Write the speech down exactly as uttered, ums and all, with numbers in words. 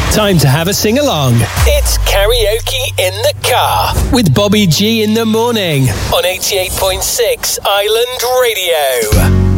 Time to have a sing-along. It's Karaoke in the Car with Bobby G in the morning on eighty-eight point six Island Radio.